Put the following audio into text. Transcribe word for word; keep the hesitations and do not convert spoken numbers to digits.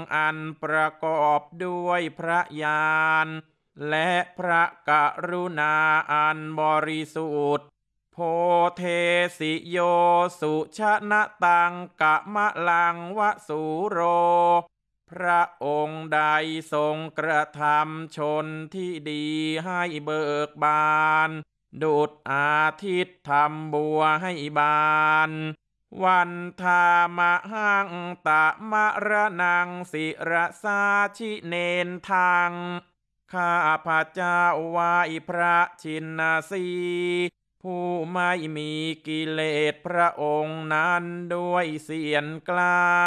อันประกอบด้วยพระญาณและพระกรุณาอันบริสุทธิ์โพเทสิโยสุชนะตังกะมะลังวสุโรพระองค์ใดทรงกระทำชนที่ดีให้เบิกบานดุจอาทิตย์ทำบัวให้บานวันธามหังตะมะระนังสิรสาชิเนนทังข้าพระเจ้าไหว้พระชินสีห์ผู้ไม่มีกิเลสพระองค์นั้นด้วยเสียงกล้า